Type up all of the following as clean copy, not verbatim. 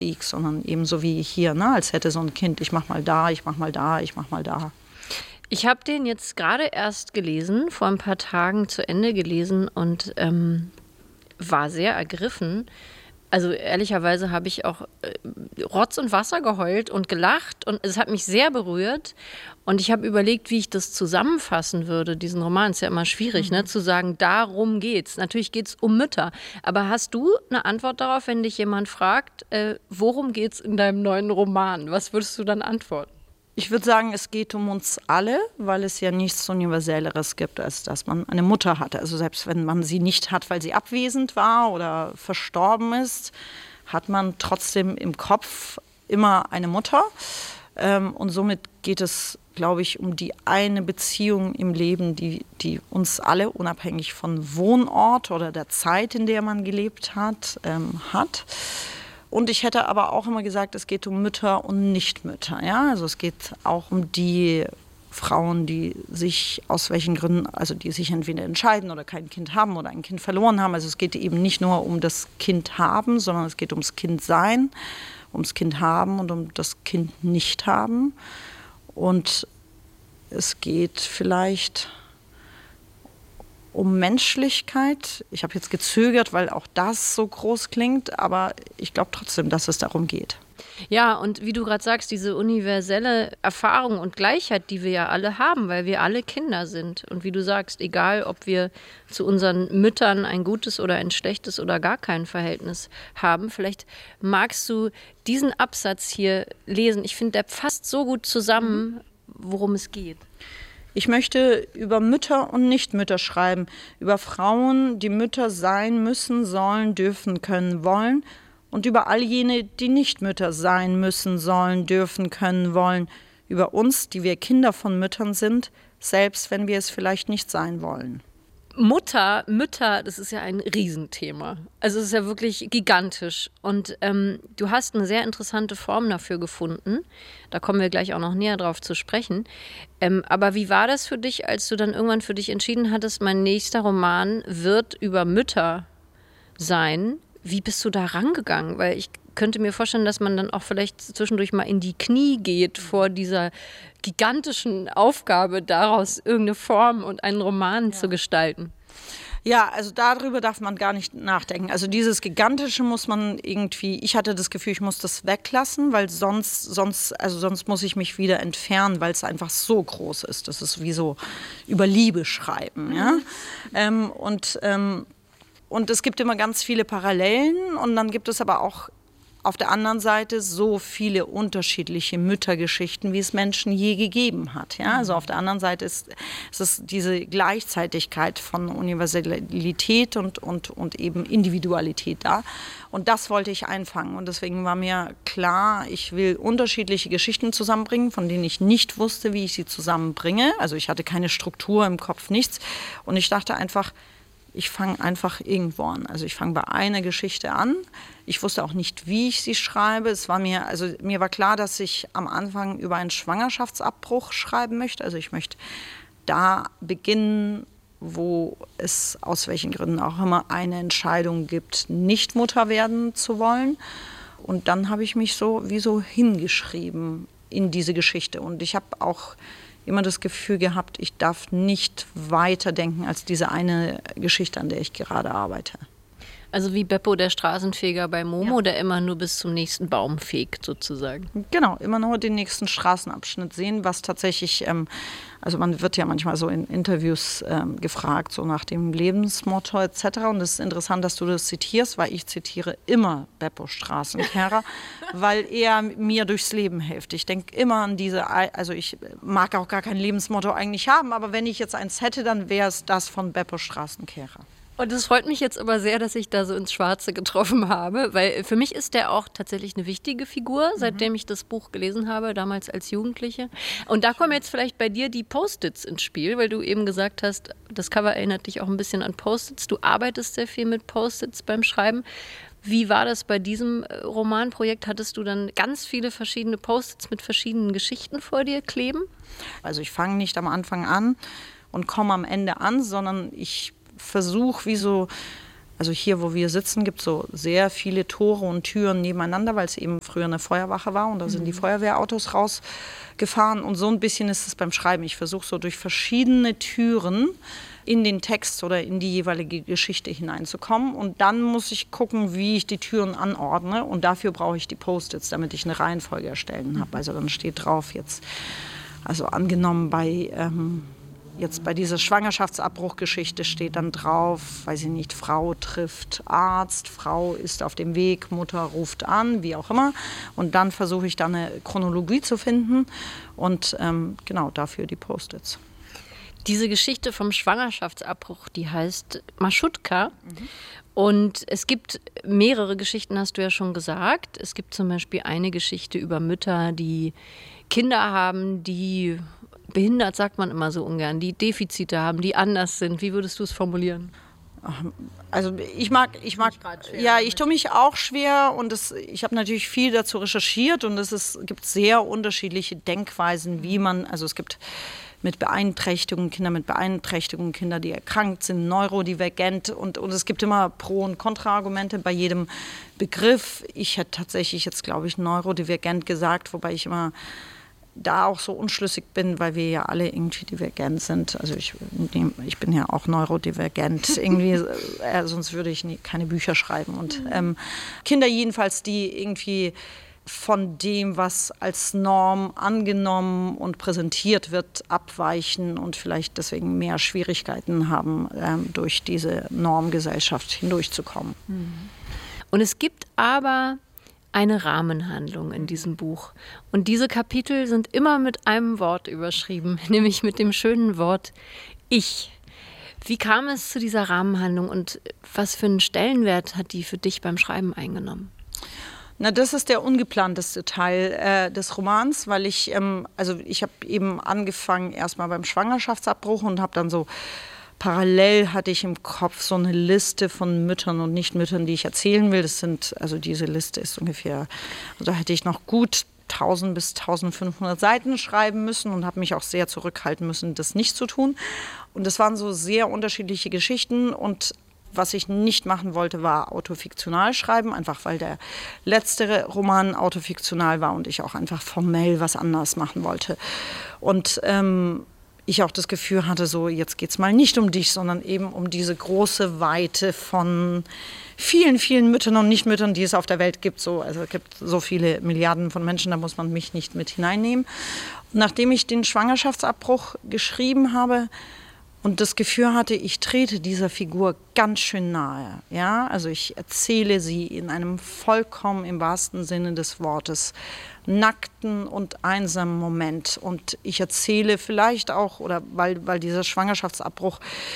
sondern eben so wie hier, ne? Als hätte so ein Kind, ich mach mal da, ich mach mal da, ich mach mal da. Ich habe den jetzt gerade erst gelesen, vor ein paar Tagen zu Ende gelesen und war sehr ergriffen. Also ehrlicherweise habe ich auch Rotz und Wasser geheult und gelacht und es hat mich sehr berührt. Und ich habe überlegt, wie ich das zusammenfassen würde, diesen Roman. Ist ja immer schwierig, ne, zu sagen, darum geht's. Natürlich geht's um Mütter. Aber hast du eine Antwort darauf, wenn dich jemand fragt, worum geht's in deinem neuen Roman? Was würdest du dann antworten? Ich würde sagen, es geht um uns alle, weil es ja nichts Universelleres gibt, als dass man eine Mutter hat. Also selbst wenn man sie nicht hat, weil sie abwesend war oder verstorben ist, hat man trotzdem im Kopf immer eine Mutter. Und somit geht es, glaube ich, um die eine Beziehung im Leben, die uns alle, unabhängig von Wohnort oder der Zeit, in der man gelebt hat, hat. Und ich hätte aber auch immer gesagt, es geht um Mütter und Nichtmütter. Ja? Also es geht auch um die Frauen, die sich aus welchen Gründen, also die sich entweder entscheiden oder kein Kind haben oder ein Kind verloren haben. Also es geht eben nicht nur um das Kind haben, sondern es geht ums Kind sein, ums Kind haben und um das Kind nicht haben. Und es geht vielleicht um Menschlichkeit. Ich habe jetzt gezögert, weil auch das so groß klingt, aber ich glaube trotzdem, dass es darum geht. Ja, und wie du gerade sagst, diese universelle Erfahrung und Gleichheit, die wir ja alle haben, weil wir alle Kinder sind. Und wie du sagst, egal, ob wir zu unseren Müttern ein gutes oder ein schlechtes oder gar kein Verhältnis haben, vielleicht magst du diesen Absatz hier lesen. Ich finde, der fasst so gut zusammen, worum es geht. Ich möchte über Mütter und Nichtmütter schreiben, über Frauen, die Mütter sein müssen, sollen, dürfen, können, wollen und über all jene, die nicht Mütter sein müssen, sollen, dürfen, können, wollen, über uns, die wir Kinder von Müttern sind, selbst wenn wir es vielleicht nicht sein wollen. Mütter, das ist ja ein Riesenthema. Also es ist ja wirklich gigantisch. Und du hast eine sehr interessante Form dafür gefunden. Da kommen wir gleich auch noch näher drauf zu sprechen. Aber wie war das für dich, als du dann irgendwann für dich entschieden hattest, mein nächster Roman wird über Mütter sein? Wie bist du da rangegangen? Weil ich könnte mir vorstellen, dass man dann auch vielleicht zwischendurch mal in die Knie geht vor dieser gigantischen Aufgabe, daraus irgendeine Form und einen Roman zu gestalten. Ja, also darüber darf man gar nicht nachdenken. Also dieses Gigantische muss man irgendwie, ich hatte das Gefühl, ich muss das weglassen, weil sonst muss ich mich wieder entfernen, weil es einfach so groß ist. Das ist wie so über Liebe schreiben. Ja? Und es gibt immer ganz viele Parallelen und dann gibt es aber auch auf der anderen Seite so viele unterschiedliche Müttergeschichten, wie es Menschen je gegeben hat. Ja? Also auf der anderen Seite ist es diese Gleichzeitigkeit von Universalität und eben Individualität da. Und das wollte ich einfangen. Und deswegen war mir klar, ich will unterschiedliche Geschichten zusammenbringen, von denen ich nicht wusste, wie ich sie zusammenbringe. Also ich hatte keine Struktur im Kopf, nichts. Und ich dachte einfach, ich fange einfach irgendwo an. Also ich fange bei einer Geschichte an. Ich wusste auch nicht, wie ich sie schreibe. Mir war klar, dass ich am Anfang über einen Schwangerschaftsabbruch schreiben möchte. Also ich möchte da beginnen, wo es aus welchen Gründen auch immer eine Entscheidung gibt, nicht Mutter werden zu wollen. Und dann habe ich mich so hingeschrieben in diese Geschichte. Und ich habe auch immer das Gefühl gehabt, ich darf nicht weiterdenken als diese eine Geschichte, an der ich gerade arbeite. Also wie Beppo, der Straßenfeger bei Momo, der immer nur bis zum nächsten Baum fegt sozusagen. Genau, immer nur den nächsten Straßenabschnitt sehen, was tatsächlich, also man wird ja manchmal so in Interviews gefragt, so nach dem Lebensmotto etc. Und es ist interessant, dass du das zitierst, weil ich zitiere immer Beppo Straßenkehrer, weil er mir durchs Leben hilft. Ich denke immer an also ich mag auch gar kein Lebensmotto eigentlich haben, aber wenn ich jetzt eins hätte, dann wäre es das von Beppo Straßenkehrer. Und es freut mich jetzt aber sehr, dass ich da so ins Schwarze getroffen habe, weil für mich ist der auch tatsächlich eine wichtige Figur, seitdem ich das Buch gelesen habe, damals als Jugendliche. Und da kommen jetzt vielleicht bei dir die Post-its ins Spiel, weil du eben gesagt hast, das Cover erinnert dich auch ein bisschen an Post-its. Du arbeitest sehr viel mit Post-its beim Schreiben. Wie war das bei diesem Romanprojekt? Hattest du dann ganz viele verschiedene Post-its mit verschiedenen Geschichten vor dir kleben? Also ich fange nicht am Anfang an und komme am Ende an, sondern ich versuche, wie so also hier, wo wir sitzen, gibt es so sehr viele Tore und Türen nebeneinander, weil es eben früher eine Feuerwache war und da sind die Feuerwehrautos rausgefahren und so ein bisschen ist es beim Schreiben. Ich versuche so durch verschiedene Türen in den Text oder in die jeweilige Geschichte hineinzukommen und dann muss ich gucken, wie ich die Türen anordne und dafür brauche ich die Post-its, damit ich eine Reihenfolge erstellen habe. Also dann steht drauf jetzt, also angenommen jetzt bei dieser Schwangerschaftsabbruchgeschichte steht dann drauf, weiß ich nicht, Frau trifft Arzt, Frau ist auf dem Weg, Mutter ruft an, wie auch immer. Und dann versuche ich da eine Chronologie zu finden und genau dafür die Post-its. Diese Geschichte vom Schwangerschaftsabbruch, die heißt Maschutka. Und es gibt mehrere Geschichten, hast du ja schon gesagt. Es gibt zum Beispiel eine Geschichte über Mütter, die Kinder haben, die behindert sagt man immer so ungern, die Defizite haben, die anders sind. Wie würdest du es formulieren? Also ich tue mich auch schwer und ich habe natürlich viel dazu recherchiert und gibt sehr unterschiedliche Denkweisen, wie man, also es gibt Kinder mit Beeinträchtigungen, Kinder, die erkrankt sind, neurodivergent und es gibt immer Pro- und Kontraargumente bei jedem Begriff. Ich hätte tatsächlich jetzt, glaube ich, neurodivergent gesagt, wobei ich immer da auch so unschlüssig bin, weil wir ja alle irgendwie divergent sind. Also ich bin ja auch neurodivergent. Irgendwie, sonst würde ich keine Bücher schreiben. Und Kinder jedenfalls, die irgendwie von dem, was als Norm angenommen und präsentiert wird, abweichen und vielleicht deswegen mehr Schwierigkeiten haben, durch diese Normgesellschaft hindurchzukommen. Und es gibt aber eine Rahmenhandlung in diesem Buch. Und diese Kapitel sind immer mit einem Wort überschrieben, nämlich mit dem schönen Wort Ich. Wie kam es zu dieser Rahmenhandlung und was für einen Stellenwert hat die für dich beim Schreiben eingenommen? Na, das ist der ungeplanteste Teil des Romans, weil ich habe eben angefangen erstmal beim Schwangerschaftsabbruch und habe dann so parallel hatte ich im Kopf so eine Liste von Müttern und Nichtmüttern, die ich erzählen will. Diese Liste ist ungefähr, da hätte ich noch gut 1000 bis 1500 Seiten schreiben müssen und habe mich auch sehr zurückhalten müssen, das nicht zu tun. Und das waren so sehr unterschiedliche Geschichten und was ich nicht machen wollte, war autofiktional schreiben, einfach weil der letztere Roman autofiktional war und ich auch einfach formell was anderes machen wollte. Und ich auch das Gefühl hatte, so jetzt geht es mal nicht um dich, sondern eben um diese große Weite von vielen, vielen Müttern und Nichtmüttern, die es auf der Welt gibt. Also es gibt so viele Milliarden von Menschen, da muss man mich nicht mit hineinnehmen. Und nachdem ich den Schwangerschaftsabbruch geschrieben habe und das Gefühl hatte, ich trete dieser Figur ganz schön nahe. Ja? Also ich erzähle sie in einem vollkommen im wahrsten Sinne des Wortes nackten und einsamen Moment. Und ich erzähle vielleicht auch, oder weil dieser Schwangerschaftsabbruch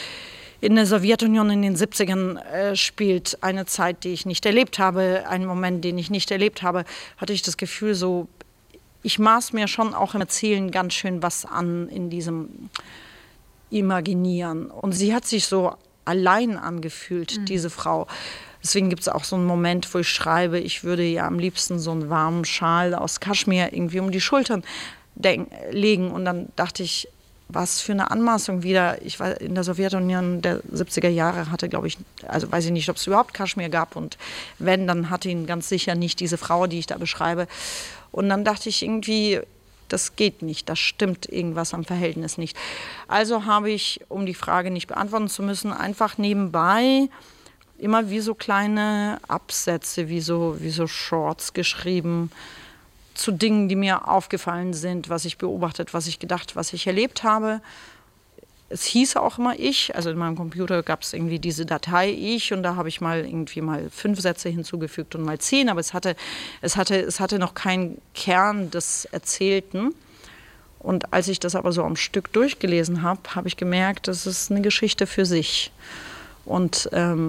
in der Sowjetunion in den 70ern spielt, eine Zeit, die ich nicht erlebt habe, einen Moment, den ich nicht erlebt habe, hatte ich das Gefühl, so, ich maß mir schon auch im Erzählen ganz schön was an in diesem Imaginieren. Und sie hat sich so allein angefühlt, diese Frau. Deswegen gibt es auch so einen Moment, wo ich schreibe, ich würde ja am liebsten so einen warmen Schal aus Kaschmir irgendwie um die Schultern legen. Und dann dachte ich, was für eine Anmaßung wieder. Ich war in der Sowjetunion der 70er Jahre, hatte, glaube ich, also weiß ich nicht, ob es überhaupt Kaschmir gab. Und wenn, dann hatte ihn ganz sicher nicht diese Frau, die ich da beschreibe. Und dann dachte ich irgendwie, das geht nicht, das stimmt irgendwas am Verhältnis nicht. Also habe ich, um die Frage nicht beantworten zu müssen, einfach nebenbei immer wie so kleine Absätze, wie so Shorts geschrieben zu Dingen, die mir aufgefallen sind, was ich beobachtet, was ich gedacht, was ich erlebt habe. Es hieß auch immer ich, also in meinem Computer gab es irgendwie diese Datei ich und da habe ich mal 5 Sätze hinzugefügt und mal 10, aber es hatte noch keinen Kern des Erzählten. Und als ich das aber so am Stück durchgelesen habe, habe ich gemerkt, das ist eine Geschichte für sich. Und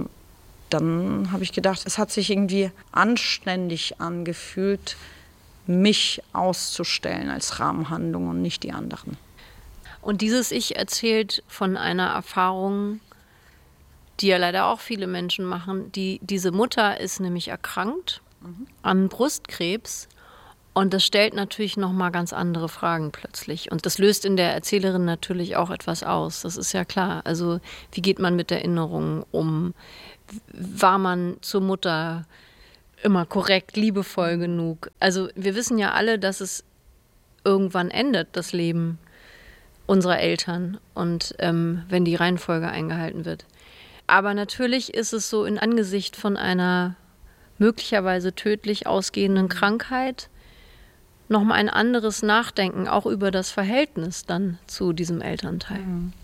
dann habe ich gedacht, es hat sich irgendwie anständig angefühlt, mich auszustellen als Rahmenhandlung und nicht die anderen. Und dieses Ich erzählt von einer Erfahrung, die ja leider auch viele Menschen machen. Diese Mutter ist nämlich erkrankt an Brustkrebs und das stellt natürlich nochmal ganz andere Fragen plötzlich. Und das löst in der Erzählerin natürlich auch etwas aus, das ist ja klar. Also wie geht man mit Erinnerungen um? War man zur Mutter immer korrekt, liebevoll genug? Also wir wissen ja alle, dass es irgendwann endet, das Leben unserer Eltern und wenn die Reihenfolge eingehalten wird. Aber natürlich ist es so in Angesicht von einer möglicherweise tödlich ausgehenden Krankheit nochmal ein anderes Nachdenken, auch über das Verhältnis dann zu diesem Elternteil.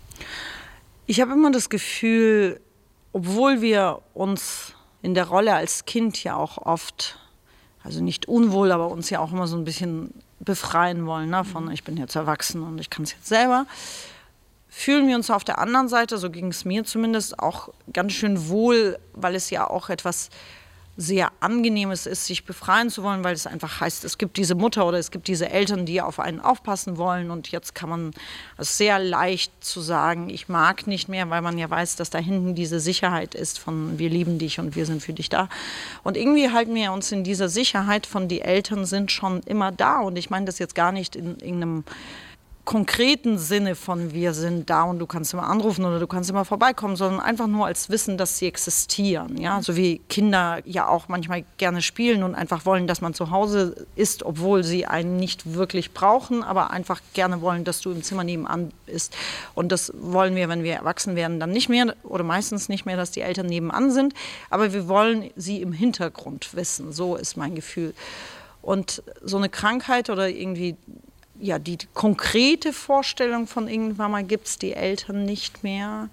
Ich habe immer das Gefühl, obwohl wir uns in der Rolle als Kind ja auch oft, also nicht unwohl, aber uns ja auch immer so ein bisschen befreien wollen, ne, von ich bin jetzt erwachsen und ich kann es jetzt selber, fühlen wir uns auf der anderen Seite, so ging es mir zumindest, auch ganz schön wohl, weil es ja auch etwas sehr Angenehmes ist, sich befreien zu wollen, weil es einfach heißt, es gibt diese Mutter oder es gibt diese Eltern, die auf einen aufpassen wollen und jetzt kann man es sehr leicht zu sagen, ich mag nicht mehr, weil man ja weiß, dass da hinten diese Sicherheit ist von wir lieben dich und wir sind für dich da. Und irgendwie halten wir uns in dieser Sicherheit von die Eltern sind schon immer da und ich meine das jetzt gar nicht in irgendeinem konkreten Sinne von wir sind da und du kannst immer anrufen oder du kannst immer vorbeikommen, sondern einfach nur als Wissen, dass sie existieren. Ja? So wie Kinder ja auch manchmal gerne spielen und einfach wollen, dass man zu Hause ist, obwohl sie einen nicht wirklich brauchen, aber einfach gerne wollen, dass du im Zimmer nebenan bist. Und das wollen wir, wenn wir erwachsen werden, dann nicht mehr oder meistens nicht mehr, dass die Eltern nebenan sind, aber wir wollen sie im Hintergrund wissen. So ist mein Gefühl. Und so eine Krankheit oder irgendwie ja, die konkrete Vorstellung von irgendwann mal gibt es die Eltern nicht mehr,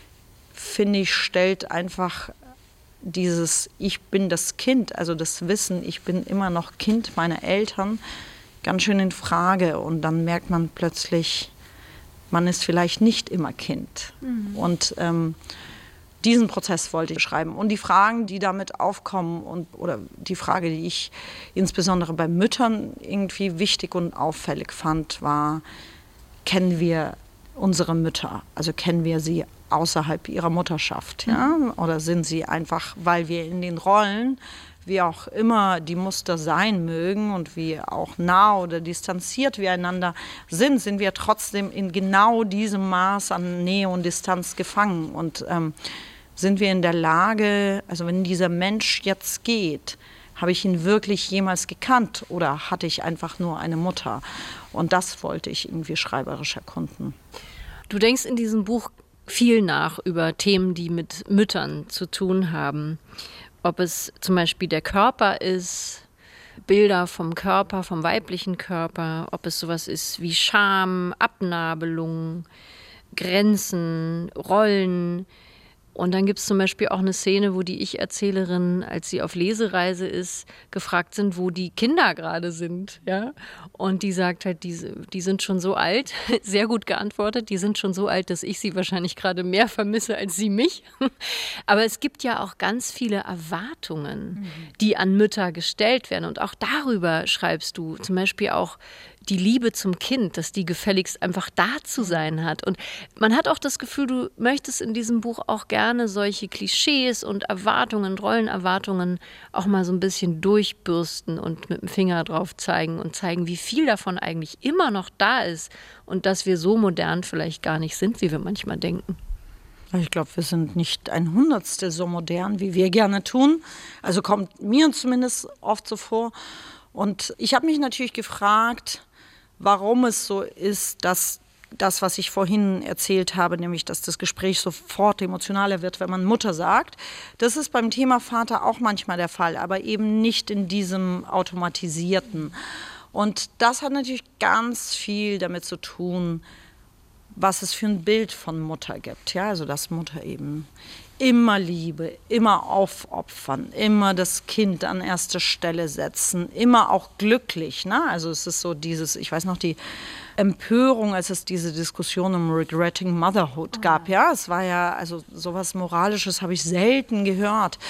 finde ich, stellt einfach dieses Ich bin das Kind, also das Wissen, ich bin immer noch Kind meiner Eltern, ganz schön in Frage. Und dann merkt man plötzlich, man ist vielleicht nicht immer Kind. Und diesen Prozess wollte ich beschreiben. Und die Fragen, die damit aufkommen oder die Frage, die ich insbesondere bei Müttern irgendwie wichtig und auffällig fand, war, kennen wir unsere Mütter? Also kennen wir sie außerhalb ihrer Mutterschaft? Ja? Oder sind sie einfach, weil wir in den Rollen, wie auch immer die Muster sein mögen und wie auch nah oder distanziert wir einander sind wir trotzdem in genau diesem Maß an Nähe und Distanz gefangen. Und sind wir in der Lage, also wenn dieser Mensch jetzt geht, habe ich ihn wirklich jemals gekannt oder hatte ich einfach nur eine Mutter? Und das wollte ich irgendwie schreiberisch erkunden. Du denkst in diesem Buch viel nach über Themen, die mit Müttern zu tun haben. Ob es zum Beispiel der Körper ist, Bilder vom Körper, vom weiblichen Körper, ob es sowas ist wie Scham, Abnabelung, Grenzen, Rollen. Und dann gibt es zum Beispiel auch eine Szene, wo die Ich-Erzählerin, als sie auf Lesereise ist, gefragt sind, wo die Kinder gerade sind. Ja? Und die sagt halt, die sind schon so alt, sehr gut geantwortet, die sind schon so alt, dass ich sie wahrscheinlich gerade mehr vermisse als sie mich. Aber es gibt ja auch ganz viele Erwartungen, die an Mütter gestellt werden. Und auch darüber schreibst du, zum Beispiel auch die Liebe zum Kind, dass die gefälligst einfach da zu sein hat. Und man hat auch das Gefühl, du möchtest in diesem Buch auch gerne solche Klischees und Erwartungen, Rollenerwartungen auch mal so ein bisschen durchbürsten und mit dem Finger drauf zeigen und zeigen, wie viel davon eigentlich immer noch da ist und dass wir so modern vielleicht gar nicht sind, wie wir manchmal denken. Ich glaube, wir sind nicht ein Hundertstel so modern, wie wir gerne tun. Also kommt mir zumindest oft so vor. Und ich habe mich natürlich gefragt, warum es so ist, dass das, was ich vorhin erzählt habe, nämlich, dass das Gespräch sofort emotionaler wird, wenn man Mutter sagt. Das ist beim Thema Vater auch manchmal der Fall, aber eben nicht in diesem automatisierten. Und das hat natürlich ganz viel damit zu tun, was es für ein Bild von Mutter gibt. Ja, also dass Mutter eben immer Liebe, immer aufopfern, immer das Kind an erste Stelle setzen, immer auch glücklich. Ne? Also es ist so dieses, ich weiß noch, die Empörung, als es diese Diskussion um Regretting Motherhood gab. Ja, es war ja, also sowas Moralisches habe ich selten gehört.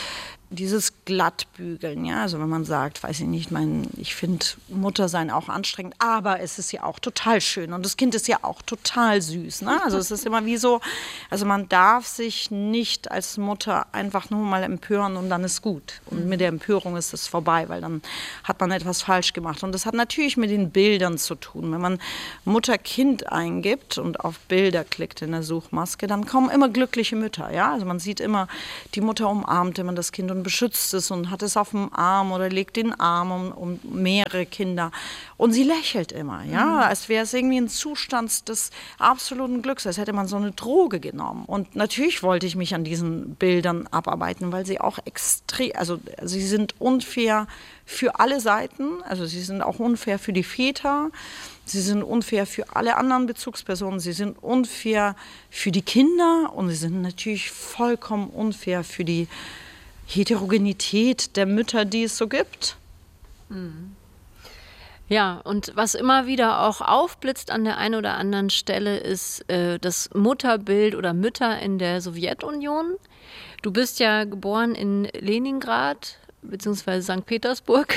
dieses Glattbügeln, ja, also wenn man sagt, weiß ich nicht, ich finde Muttersein auch anstrengend, aber es ist ja auch total schön und das Kind ist ja auch total süß, ne? Also es ist immer wie so, also man darf sich nicht als Mutter einfach nur mal empören und dann ist gut und mit der Empörung ist es vorbei, weil dann hat man etwas falsch gemacht und das hat natürlich mit den Bildern zu tun. Wenn man Mutter-Kind eingibt und auf Bilder klickt in der Suchmaske, dann kommen immer glückliche Mütter, ja, also man sieht immer, die Mutter umarmt immer das Kind und beschützt es und hat es auf dem Arm oder legt den Arm um mehrere Kinder. Und sie lächelt immer, ja, als wäre es irgendwie ein Zustand des absoluten Glücks, als hätte man so eine Droge genommen. Und natürlich wollte ich mich an diesen Bildern abarbeiten, weil sie auch extrem, also sie sind unfair für alle Seiten, also sie sind auch unfair für die Väter, sie sind unfair für alle anderen Bezugspersonen, sie sind unfair für die Kinder und sie sind natürlich vollkommen unfair für die Heterogenität der Mütter, die es so gibt. Ja, und was immer wieder auch aufblitzt an der einen oder anderen Stelle ist das Mutterbild oder Mütter in der Sowjetunion. Du bist ja geboren in Leningrad bzw. St. Petersburg.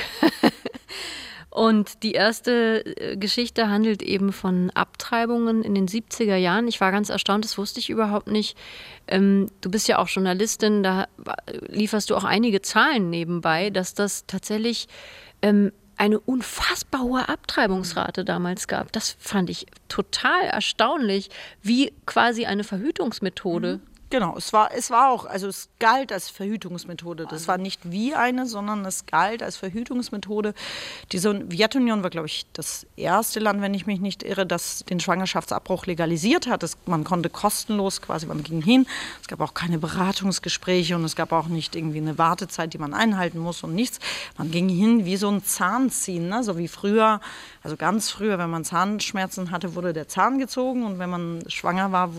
Und die erste Geschichte handelt eben von Abtreibungen in den 70er Jahren. Ich war ganz erstaunt, das wusste ich überhaupt nicht. Du bist ja auch Journalistin, da lieferst du auch einige Zahlen nebenbei, dass das tatsächlich eine unfassbar hohe Abtreibungsrate damals gab. Das fand ich total erstaunlich, wie quasi eine Verhütungsmethode. Genau, es war auch, also es galt als Verhütungsmethode. Das war nicht wie eine, sondern es galt als Verhütungsmethode. Die Sowjetunion war, glaube ich, das erste Land, wenn ich mich nicht irre, das den Schwangerschaftsabbruch legalisiert hat. Man konnte kostenlos quasi, man ging hin. Es gab auch keine Beratungsgespräche und es gab auch nicht irgendwie eine Wartezeit, die man einhalten muss und nichts. Man ging hin wie so ein Zahnziehen, ne? So wie früher, also ganz früher, wenn man Zahnschmerzen hatte, wurde der Zahn gezogen und wenn man schwanger war,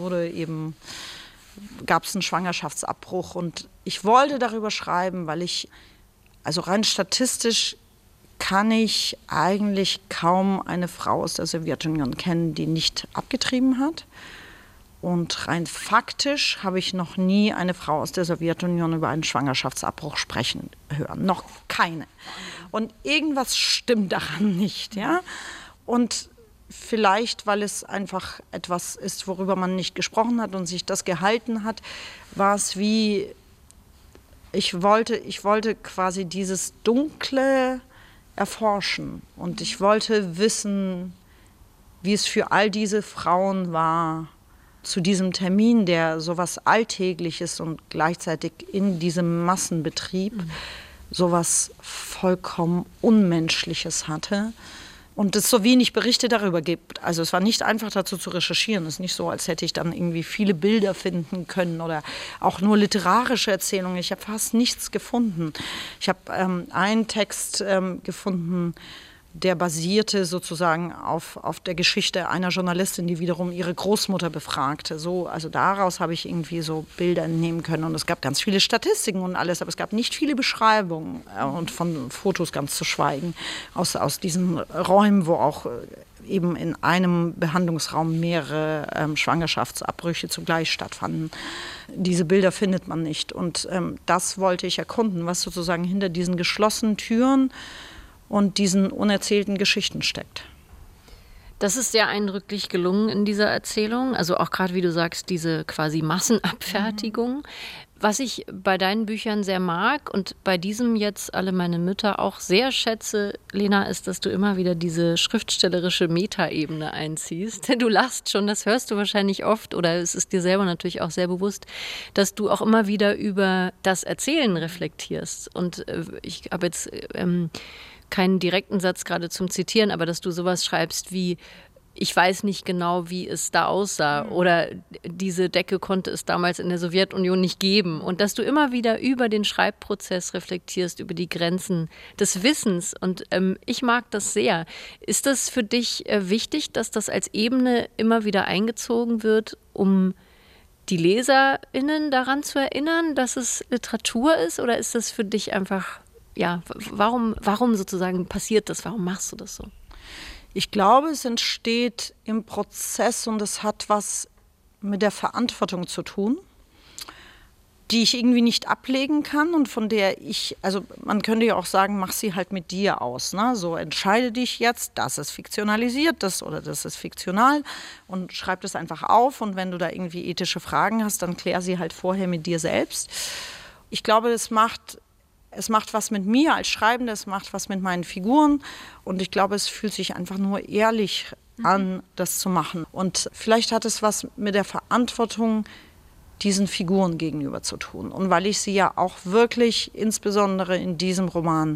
gab es einen Schwangerschaftsabbruch und ich wollte darüber schreiben, weil also rein statistisch kann ich eigentlich kaum eine Frau aus der Sowjetunion kennen, die nicht abgetrieben hat. Und rein faktisch habe ich noch nie eine Frau aus der Sowjetunion über einen Schwangerschaftsabbruch sprechen hören. Noch keine. Und irgendwas stimmt daran nicht, ja. Und vielleicht, weil es einfach etwas ist, worüber man nicht gesprochen hat und sich das gehalten hat, war es wie, ich wollte quasi dieses Dunkle erforschen und ich wollte wissen, wie es für all diese Frauen war, zu diesem Termin, der sowas Alltägliches und gleichzeitig in diesem Massenbetrieb sowas vollkommen Unmenschliches hatte. Und es so wenig Berichte darüber gibt. Also es war nicht einfach dazu zu recherchieren. Es ist nicht so, als hätte ich dann irgendwie viele Bilder finden können oder auch nur literarische Erzählungen. Ich habe fast nichts gefunden. Ich habe einen Text gefunden, der basierte sozusagen auf der Geschichte einer Journalistin, die wiederum ihre Großmutter befragte. Also daraus habe ich irgendwie so Bilder entnehmen können. Und es gab ganz viele Statistiken und alles, aber es gab nicht viele Beschreibungen und von Fotos ganz zu schweigen aus diesen Räumen, wo auch eben in einem Behandlungsraum mehrere Schwangerschaftsabbrüche zugleich stattfanden. Diese Bilder findet man nicht. Und das wollte ich erkunden, was sozusagen hinter diesen geschlossenen Türen und diesen unerzählten Geschichten steckt. Das ist sehr eindrücklich gelungen in dieser Erzählung. Also auch gerade, wie du sagst, diese quasi Massenabfertigung. Was ich bei deinen Büchern sehr mag und bei diesem jetzt Alle meine Mütter auch sehr schätze, Lena, ist, dass du immer wieder diese schriftstellerische Metaebene einziehst. Du lachst schon, das hörst du wahrscheinlich oft oder es ist dir selber natürlich auch sehr bewusst, dass du auch immer wieder über das Erzählen reflektierst. Und ich habe jetzt keinen direkten Satz gerade zum Zitieren, aber dass du sowas schreibst wie: Ich weiß nicht genau, wie es da aussah oder diese Decke konnte es damals in der Sowjetunion nicht geben. Und dass du immer wieder über den Schreibprozess reflektierst, über die Grenzen des Wissens. Und ich mag das sehr. Ist das für dich wichtig, dass das als Ebene immer wieder eingezogen wird, um die LeserInnen daran zu erinnern, dass es Literatur ist? Oder ist das für dich einfach, ja, warum sozusagen passiert das? Warum machst du das so? Ich glaube, es entsteht im Prozess und es hat was mit der Verantwortung zu tun. die ich irgendwie nicht ablegen kann und von der also man könnte ja auch sagen, mach sie halt mit dir aus. Ne? So, entscheide dich jetzt, das ist fiktionalisiert, oder das ist fiktional und schreib das einfach auf. Und wenn du da irgendwie ethische Fragen hast, dann klär sie halt vorher mit dir selbst. Ich glaube, es macht was mit mir als Schreibende, es macht was mit meinen Figuren und ich glaube, es fühlt sich einfach nur ehrlich an, das zu machen. Und vielleicht hat es was mit der Verantwortung diesen Figuren gegenüber zu tun. Und weil ich sie ja auch wirklich, insbesondere in diesem Roman,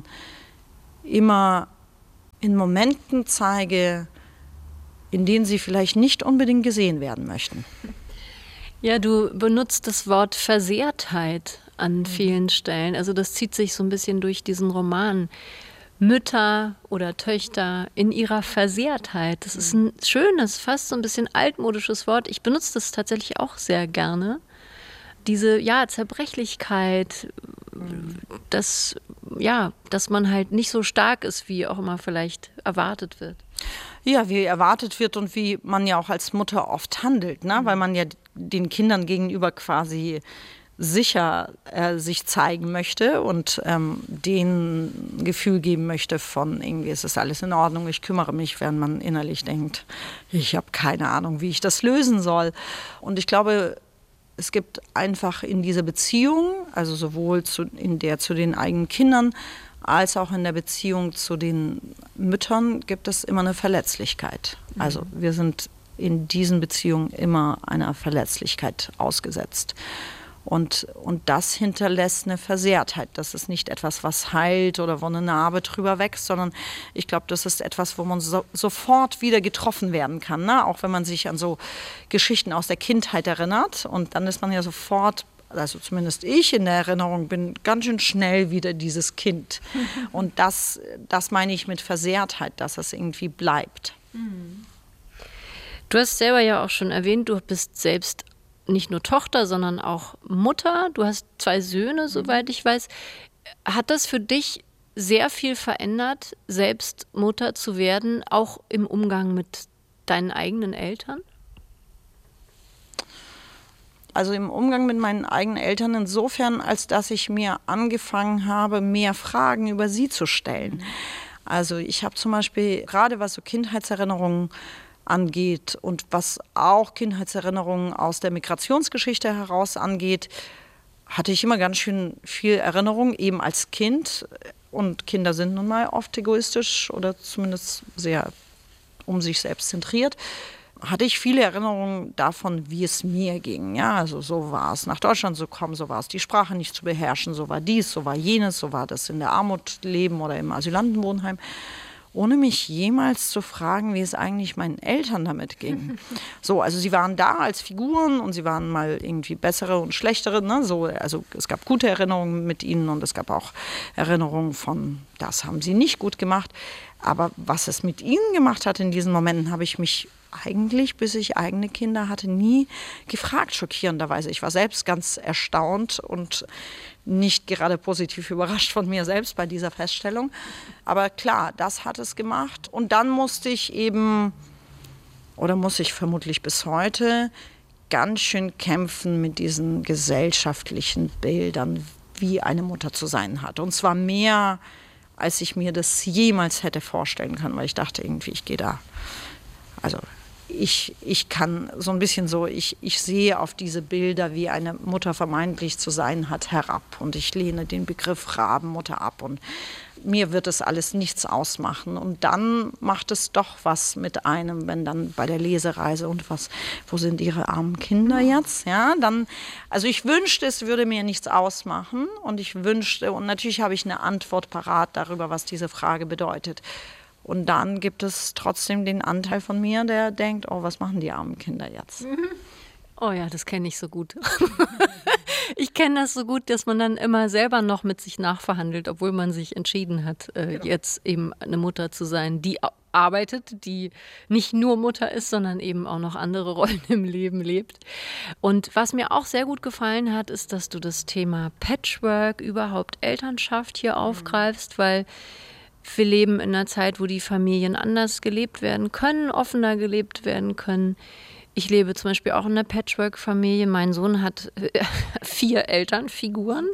immer in Momenten zeige, in denen sie vielleicht nicht unbedingt gesehen werden möchten. Ja, du benutzt das Wort Versehrtheit an vielen Stellen. Also das zieht sich so ein bisschen durch diesen Roman. Mütter oder Töchter in ihrer Versehrtheit. Das ist ein schönes, fast so ein bisschen altmodisches Wort. Ich benutze das tatsächlich auch sehr gerne. Diese Zerbrechlichkeit, dass man halt nicht so stark ist, wie auch immer vielleicht erwartet wird. Ja, wie erwartet wird und wie man ja auch als Mutter oft handelt, ne? Weil man ja den Kindern gegenüber quasi sicher sich zeigen möchte und denen ein Gefühl geben möchte von irgendwie ist das alles in Ordnung, ich kümmere mich, während man innerlich denkt, ich habe keine Ahnung, wie ich das lösen soll. Und ich glaube, es gibt einfach in dieser Beziehung, also sowohl in der zu den eigenen Kindern, als auch in der Beziehung zu den Müttern gibt es immer eine Verletzlichkeit. Also wir sind in diesen Beziehungen immer einer Verletzlichkeit ausgesetzt. Und das hinterlässt eine Versehrtheit. Das ist nicht etwas, was heilt oder wo eine Narbe drüber wächst, sondern ich glaube, das ist etwas, wo man sofort wieder getroffen werden kann. Ne? Auch wenn man sich an so Geschichten aus der Kindheit erinnert. Und dann ist man ja sofort, also zumindest ich in der Erinnerung, bin ganz schön schnell wieder dieses Kind. Und das meine ich mit Versehrtheit, dass es irgendwie bleibt. Du hast selber ja auch schon erwähnt, du bist selbst nicht nur Tochter, sondern auch Mutter. Du hast 2 Söhne, soweit ich weiß. Hat das für dich sehr viel verändert, selbst Mutter zu werden, auch im Umgang mit deinen eigenen Eltern? Also im Umgang mit meinen eigenen Eltern insofern, als dass ich mir angefangen habe, mehr Fragen über sie zu stellen. Also ich habe zum Beispiel, gerade was so Kindheitserinnerungen angeht und was auch Kindheitserinnerungen aus der Migrationsgeschichte heraus angeht, hatte ich immer ganz schön viel Erinnerung, eben als Kind. Und Kinder sind nun mal oft egoistisch oder zumindest sehr um sich selbst zentriert. Hatte ich viele Erinnerungen davon, wie es mir ging. Ja, also so war es, nach Deutschland zu kommen, so war es, die Sprache nicht zu beherrschen, so war dies, so war jenes, so war das in der Armut leben oder im Asylantenwohnheim. Ohne mich jemals zu fragen, wie es eigentlich meinen Eltern damit ging. So, also sie waren da als Figuren und sie waren mal irgendwie bessere und schlechtere. Ne? So, also es gab gute Erinnerungen mit ihnen und es gab auch Erinnerungen von, das haben sie nicht gut gemacht. Aber was es mit ihnen gemacht hat in diesen Momenten, habe ich mich eigentlich, bis ich eigene Kinder hatte, nie gefragt, schockierenderweise. Ich war selbst ganz erstaunt und nicht gerade positiv überrascht von mir selbst bei dieser Feststellung. Aber klar, das hat es gemacht. Und dann musste ich eben, oder muss ich vermutlich bis heute, ganz schön kämpfen mit diesen gesellschaftlichen Bildern, wie eine Mutter zu sein hat. Und zwar mehr, als ich mir das jemals hätte vorstellen können, weil ich dachte irgendwie, ich gehe da, also ich kann so ein bisschen so, ich sehe auf diese Bilder, wie eine Mutter vermeintlich zu sein hat, herab. Und ich lehne den Begriff Rabenmutter ab. Und mir wird das alles nichts ausmachen. Und dann macht es doch was mit einem, wenn dann bei der Lesereise und wo sind ihre armen Kinder jetzt? Ja, dann, also ich wünschte, es würde mir nichts ausmachen. Und ich wünschte, und natürlich habe ich eine Antwort parat darüber, was diese Frage bedeutet. Und dann gibt es trotzdem den Anteil von mir, der denkt, oh, was machen die armen Kinder jetzt? Oh ja, das kenne ich so gut. Ich kenne das so gut, dass man dann immer selber noch mit sich nachverhandelt, obwohl man sich entschieden hat, jetzt eben eine Mutter zu sein, die arbeitet, die nicht nur Mutter ist, sondern eben auch noch andere Rollen im Leben lebt. Und was mir auch sehr gut gefallen hat, ist, dass du das Thema Patchwork, überhaupt Elternschaft hier aufgreifst, weil wir leben in einer Zeit, wo die Familien anders gelebt werden können, offener gelebt werden können. Ich lebe zum Beispiel auch in einer Patchwork-Familie. Mein Sohn hat 4 Elternfiguren.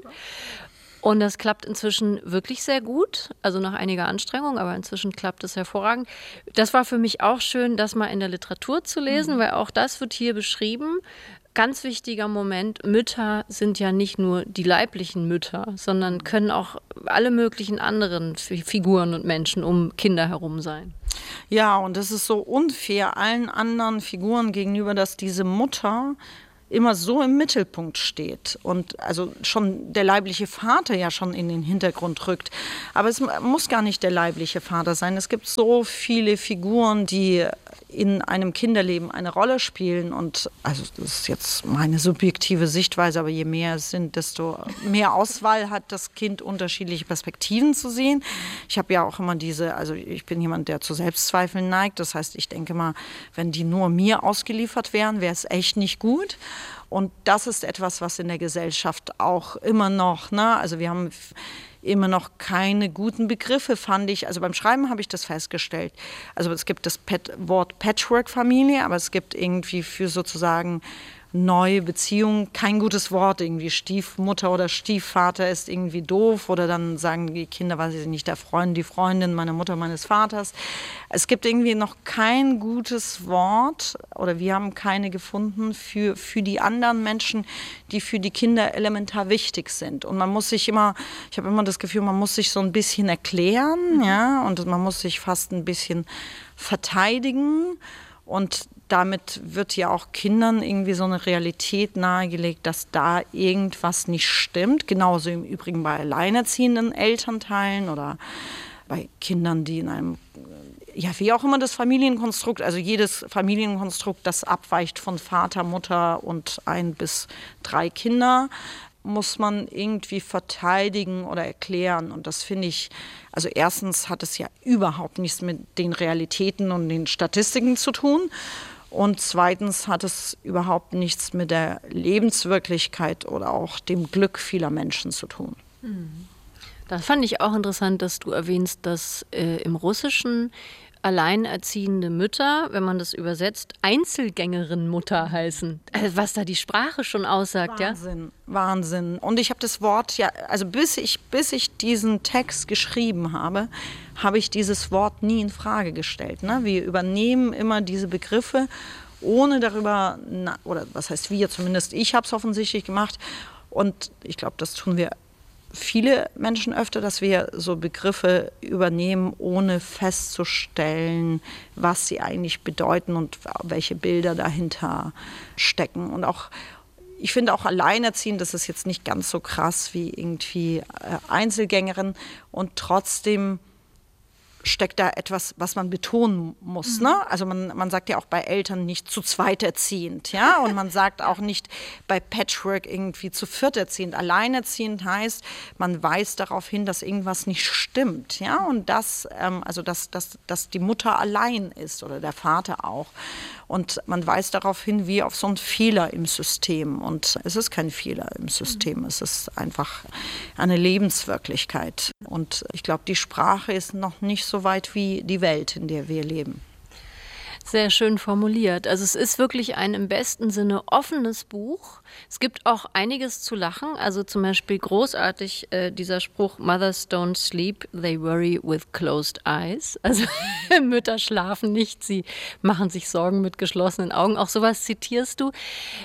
Und das klappt inzwischen wirklich sehr gut, also nach einiger Anstrengung, aber inzwischen klappt es hervorragend. Das war für mich auch schön, das mal in der Literatur zu lesen, weil auch das wird hier beschrieben. Ganz wichtiger Moment, Mütter sind ja nicht nur die leiblichen Mütter, sondern können auch alle möglichen anderen Figuren und Menschen um Kinder herum sein. Ja, und es ist so unfair allen anderen Figuren gegenüber, dass diese Mutter immer so im Mittelpunkt steht und also schon der leibliche Vater ja schon in den Hintergrund rückt. Aber es muss gar nicht der leibliche Vater sein. Es gibt so viele Figuren, die in einem Kinderleben eine Rolle spielen. Und also das ist jetzt meine subjektive Sichtweise, aber je mehr es sind, desto mehr Auswahl hat das Kind, unterschiedliche Perspektiven zu sehen. Ich habe ja auch immer also ich bin jemand, der zu Selbstzweifeln neigt. Das heißt, ich denke mal, wenn die nur mir ausgeliefert wären, wäre es echt nicht gut. Und das ist etwas, was in der Gesellschaft auch immer noch, ne? Also wir haben immer noch keine guten Begriffe, fand ich. Also beim Schreiben habe ich das festgestellt. Also es gibt das Wort Patchwork-Familie, aber es gibt irgendwie für sozusagen neue Beziehungen kein gutes Wort. Irgendwie Stiefmutter oder Stiefvater ist irgendwie doof. Oder dann sagen die Kinder, weiß ich nicht, der Freund, die Freundin meiner Mutter, meines Vaters. Es gibt irgendwie noch kein gutes Wort oder wir haben keine gefunden für die anderen Menschen, die für die Kinder elementar wichtig sind. Und man muss sich immer, ich habe immer das Gefühl, man muss sich so ein bisschen erklären, ja, und man muss sich fast ein bisschen verteidigen. Und damit wird ja auch Kindern irgendwie so eine Realität nahegelegt, dass da irgendwas nicht stimmt. Genauso im Übrigen bei alleinerziehenden Elternteilen oder bei Kindern, die in einem, ja, wie auch immer das Familienkonstrukt, also jedes Familienkonstrukt, das abweicht von Vater, Mutter und 1 bis 3 Kinder, muss man irgendwie verteidigen oder erklären. Und das finde ich, also erstens hat es ja überhaupt nichts mit den Realitäten und den Statistiken zu tun. Und zweitens hat es überhaupt nichts mit der Lebenswirklichkeit oder auch dem Glück vieler Menschen zu tun. Das fand ich auch interessant, dass du erwähnst, dass im Russischen alleinerziehende Mütter, wenn man das übersetzt, Einzelgängerin-Mutter heißen. Was da die Sprache schon aussagt, Wahnsinn, ja? Wahnsinn. Und ich habe das Wort ja, also bis ich diesen Text geschrieben habe, habe ich dieses Wort nie in Frage gestellt. Ne? Wir übernehmen immer diese Begriffe, ohne darüber, oder was heißt wir, zumindest ich habe es offensichtlich gemacht. Und ich glaube, das tun wir viele Menschen öfter, dass wir so Begriffe übernehmen, ohne festzustellen, was sie eigentlich bedeuten und welche Bilder dahinter stecken. Und auch, ich finde auch alleinerziehend, das ist jetzt nicht ganz so krass wie irgendwie Einzelgängerin und trotzdem steckt da etwas, was man betonen muss. Ne? Also man sagt ja auch bei Eltern nicht zu zweit erziehend, ja, und man sagt auch nicht bei Patchwork irgendwie zu viert erziehend. Alleinerziehend heißt, man weist darauf hin, dass irgendwas nicht stimmt, ja, und dass die Mutter allein ist oder der Vater auch. Und man weist darauf hin, wie auf so einen Fehler im System. Und es ist kein Fehler im System, es ist einfach eine Lebenswirklichkeit. Und ich glaube, die Sprache ist noch nicht so weit wie die Welt, in der wir leben. Sehr schön formuliert. Also es ist wirklich ein im besten Sinne offenes Buch. Es gibt auch einiges zu lachen. Also zum Beispiel großartig dieser Spruch, Mothers don't sleep, they worry with closed eyes. Also Mütter schlafen nicht, sie machen sich Sorgen mit geschlossenen Augen. Auch sowas zitierst du.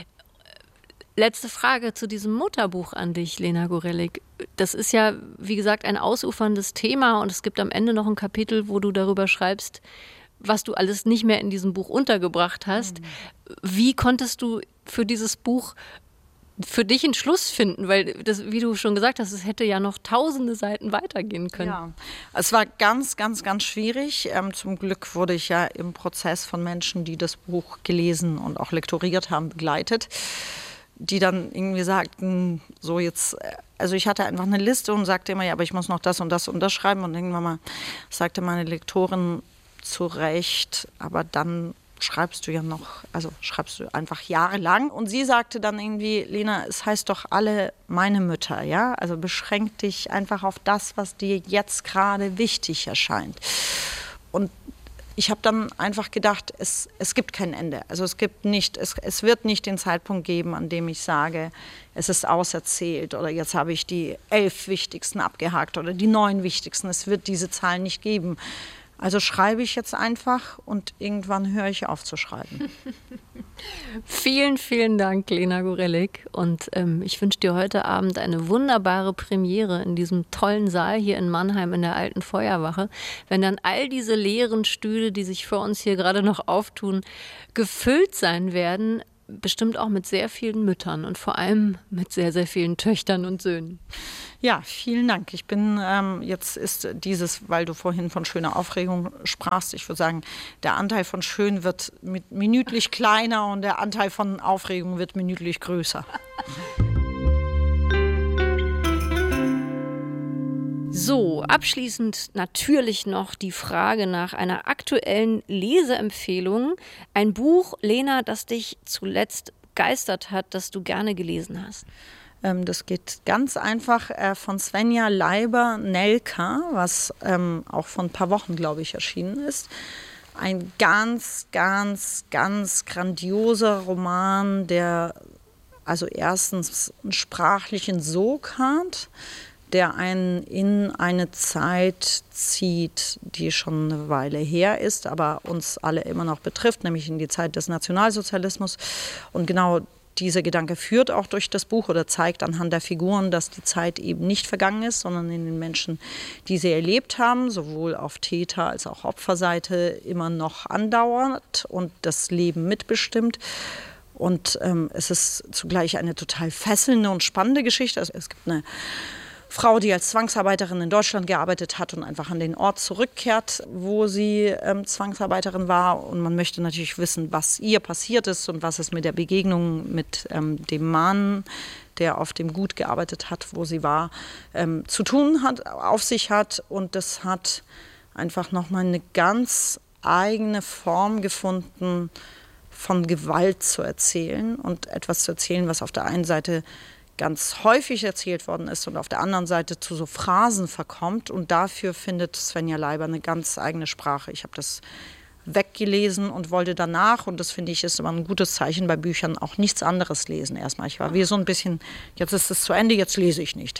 Letzte Frage zu diesem Mutterbuch an dich, Lena Gorelick. Das ist ja, wie gesagt, ein ausuferndes Thema und es gibt am Ende noch ein Kapitel, wo du darüber schreibst, was du alles nicht mehr in diesem Buch untergebracht hast. Wie konntest du für dieses Buch für dich einen Schluss finden? Weil, das, wie du schon gesagt hast, es hätte ja noch tausende Seiten weitergehen können. Ja, es war ganz, ganz, ganz schwierig. Zum Glück wurde ich ja im Prozess von Menschen, die das Buch gelesen und auch lektoriert haben, begleitet, die dann irgendwie sagten, so jetzt, also ich hatte einfach eine Liste und sagte immer, ja, aber ich muss noch das und das unterschreiben. Und irgendwann mal sagte meine Lektorin, zu Recht, aber dann schreibst du ja noch, also schreibst du einfach jahrelang. Und sie sagte dann irgendwie, Lena, es heißt doch alle meine Mütter, ja? Also beschränk dich einfach auf das, was dir jetzt gerade wichtig erscheint. Und ich habe dann einfach gedacht, es gibt kein Ende. Also es wird nicht den Zeitpunkt geben, an dem ich sage, es ist auserzählt oder jetzt habe ich die 11 wichtigsten abgehakt oder die 9 wichtigsten. Es wird diese Zahlen nicht geben. Also schreibe ich jetzt einfach und irgendwann höre ich auf zu schreiben. Vielen, vielen Dank, Lena Gorelik. Und ich wünsche dir heute Abend eine wunderbare Premiere in diesem tollen Saal hier in Mannheim in der Alten Feuerwache. Wenn dann all diese leeren Stühle, die sich vor uns hier gerade noch auftun, gefüllt sein werden, bestimmt auch mit sehr vielen Müttern und vor allem mit sehr, sehr vielen Töchtern und Söhnen. Ja, vielen Dank. Ich bin, jetzt ist dieses, weil du vorhin von schöner Aufregung sprachst, ich würde sagen, der Anteil von schön wird minütlich kleiner und der Anteil von Aufregung wird minütlich größer. So, abschließend natürlich noch die Frage nach einer aktuellen Leseempfehlung. Ein Buch, Lena, das dich zuletzt begeistert hat, das du gerne gelesen hast. Das geht ganz einfach von Svenja Leiber, Nelka, was auch vor ein paar Wochen, glaube ich, erschienen ist. Ein ganz, ganz, ganz grandioser Roman, der also erstens einen sprachlichen Sog hat, der einen in eine Zeit zieht, die schon eine Weile her ist, aber uns alle immer noch betrifft, nämlich in die Zeit des Nationalsozialismus. Und genau dieser Gedanke führt auch durch das Buch oder zeigt anhand der Figuren, dass die Zeit eben nicht vergangen ist, sondern in den Menschen, die sie erlebt haben, sowohl auf Täter- als auch Opferseite, immer noch andauert und das Leben mitbestimmt. Und es ist zugleich eine total fesselnde und spannende Geschichte. Also es gibt eine Frau, die als Zwangsarbeiterin in Deutschland gearbeitet hat und einfach an den Ort zurückkehrt, wo sie Zwangsarbeiterin war. Und man möchte natürlich wissen, was ihr passiert ist und was es mit der Begegnung mit dem Mann, der auf dem Gut gearbeitet hat, wo sie war, zu tun hat, auf sich hat. Und das hat einfach nochmal eine ganz eigene Form gefunden, von Gewalt zu erzählen und etwas zu erzählen, was auf der einen Seite ganz häufig erzählt worden ist und auf der anderen Seite zu so Phrasen verkommt. Und dafür findet Svenja Leiber eine ganz eigene Sprache. Ich habe das weggelesen und wollte danach, und das finde ich ist immer ein gutes Zeichen bei Büchern, auch nichts anderes lesen erstmal. Ich war wie so ein bisschen, jetzt ist es zu Ende, jetzt lese ich nicht.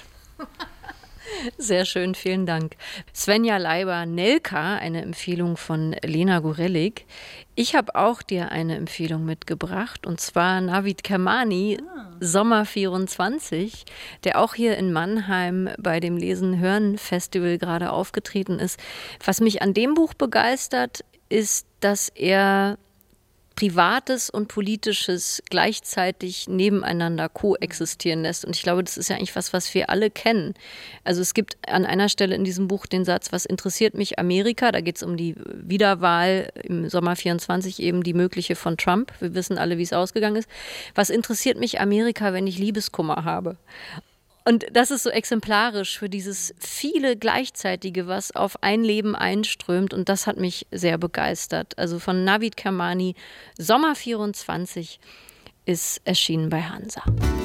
Sehr schön, vielen Dank. Svenja Leiber, Nelka, eine Empfehlung von Lena Gorelik. Ich habe auch dir eine Empfehlung mitgebracht, und zwar Navid Kermani, Sommer 24, der auch hier in Mannheim bei dem Lesen-Hören-Festival gerade aufgetreten ist. Was mich an dem Buch begeistert, ist, dass er Privates und Politisches gleichzeitig nebeneinander koexistieren lässt. Und ich glaube, das ist ja eigentlich was wir alle kennen. Also es gibt an einer Stelle in diesem Buch den Satz, was interessiert mich Amerika? Da geht es um die Wiederwahl im Sommer 24, eben die mögliche von Trump. Wir wissen alle, wie es ausgegangen ist. Was interessiert mich Amerika, wenn ich Liebeskummer habe? Und das ist so exemplarisch für dieses viele Gleichzeitige, was auf ein Leben einströmt. Und das hat mich sehr begeistert. Also von Navid Kermani, Sommer 24 ist erschienen bei Hansa.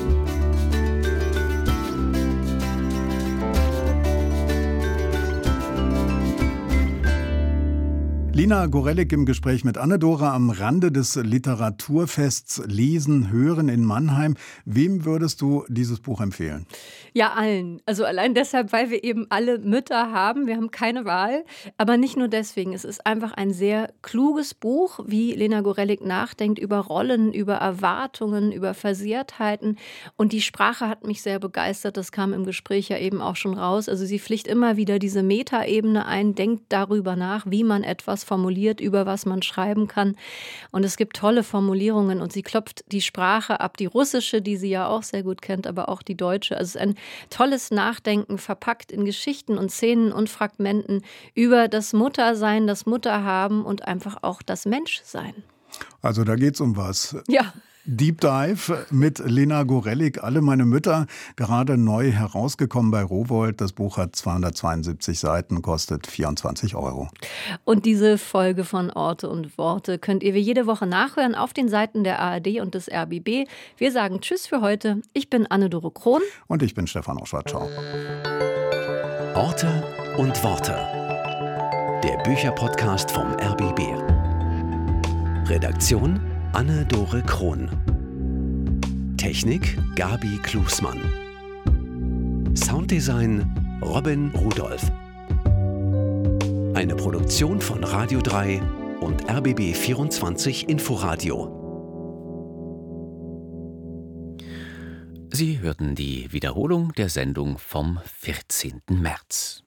Lena Gorelik im Gespräch mit Anne-Dora am Rande des Literaturfests Lesen, Hören in Mannheim. Wem würdest du dieses Buch empfehlen? Ja, allen. Also allein deshalb, weil wir eben alle Mütter haben. Wir haben keine Wahl. Aber nicht nur deswegen. Es ist einfach ein sehr kluges Buch, wie Lena Gorelik nachdenkt über Rollen, über Erwartungen, über Versehrtheiten. Und die Sprache hat mich sehr begeistert. Das kam im Gespräch ja eben auch schon raus. Also sie fliegt immer wieder diese Metaebene ein, denkt darüber nach, wie man etwas formuliert, über was man schreiben kann. Und es gibt tolle Formulierungen und sie klopft die Sprache ab, die russische, die sie ja auch sehr gut kennt, aber auch die deutsche. Also es ist ein tolles Nachdenken, verpackt in Geschichten und Szenen und Fragmenten über das Muttersein, das Mutterhaben und einfach auch das Menschsein. Also da geht's um was. Ja. Deep Dive mit Lena Gorelik, Alle meine Mütter, gerade neu herausgekommen bei Rowohlt. Das Buch hat 272 Seiten, kostet 24 €. Und diese Folge von Orte und Worte könnt ihr wie jede Woche nachhören auf den Seiten der ARD und des RBB. Wir sagen Tschüss für heute. Ich bin Anne-Dore Krohn. Und ich bin Stefan Oschwart. Ciao. Orte und Worte. der Bücherpodcast vom RBB. Redaktion Anne-Dore Krohn. Technik Gabi Klusmann. Sounddesign Robin Rudolph. Eine Produktion von Radio 3 und RBB 24 Inforadio. Sie hörten die Wiederholung der Sendung vom 14. März.